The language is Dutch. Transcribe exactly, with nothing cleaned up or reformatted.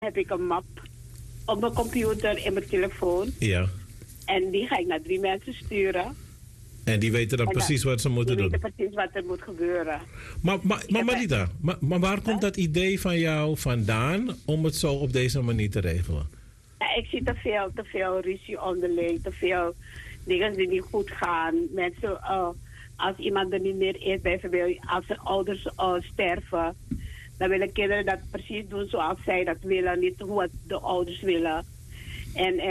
heb ik een map op mijn computer in mijn telefoon. Ja. En die ga ik naar drie mensen sturen. En die weten dan En precies wat ze moeten die doen. weten precies wat er moet gebeuren. Maar, maar, maar Marita, maar, maar waar komt dat idee van jou vandaan om het zo op deze manier te regelen? Ja, ik zie te veel, te veel ruzie onderling, te veel dingen die niet goed gaan. Mensen, uh, als iemand er niet meer is, bijvoorbeeld als er ouders uh, sterven, dan willen kinderen dat precies doen zoals zij dat willen, niet hoe het de ouders willen. En,